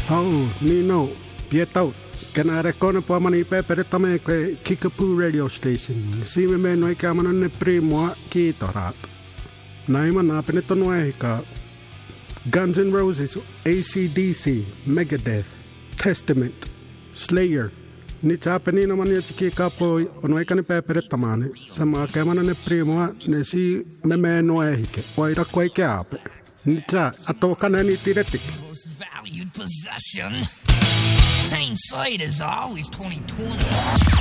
Oh, Nino, Pietau, Canara Cona Pomani Pepper Tame Kickapoo radio station. See me no Cameron ne primo Kitorat. Naiman Apenetonwaika. Guns N' Roses, AC/DC, Megadeth, Testament, Slayer. Nichapenina maniachi capo, Onoicane Pepper Tamane, Sama Camana ne primo, Nessi Meme Noehike, Waira Quake up. Nicha, Atokanani Tiretic. Valued possession. Hindsight is always 20/20.